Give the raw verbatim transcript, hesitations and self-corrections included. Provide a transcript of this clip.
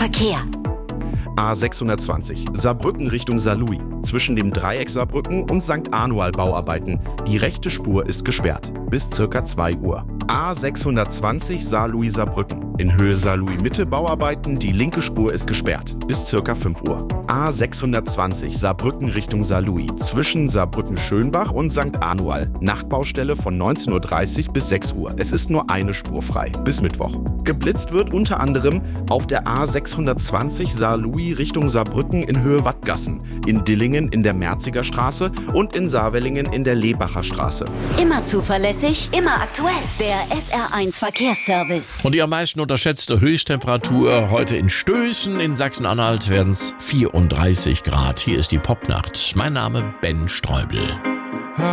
Verkehr. A sechshundertzwanzig, Saarbrücken Richtung Saarlouis. Zwischen dem Dreieck Saarbrücken und Sankt Anual Bauarbeiten. Die rechte Spur ist gesperrt. Bis circa zwei Uhr. A sechshundertzwanzig Saarlouis Saarbrücken. In Höhe Saarlouis Mitte Bauarbeiten. Die linke Spur ist gesperrt. Bis circa fünf Uhr. A sechshundertzwanzig Saarbrücken Richtung Saarlouis. Zwischen Saarbrücken-Schönbach und Sankt Anual. Nachtbaustelle von neunzehn Uhr dreißig bis sechs Uhr. Es ist nur eine Spur frei. Bis Mittwoch. Geblitzt wird unter anderem auf der A sechshundertzwanzig Saarlouis Richtung Saarbrücken in Höhe Wattgassen, in Dillingen in der Merziger Straße und in Saarwellingen in der Lebacher Straße. Immer zuverlässig, immer aktuell. Der S R eins Verkehrsservice. Und die am meisten unterschätzte Höchsttemperatur heute in Stößen. In Sachsen-Anhalt werden es vierunddreißig Grad. Hier ist die Popnacht. Mein Name Ben Streubel.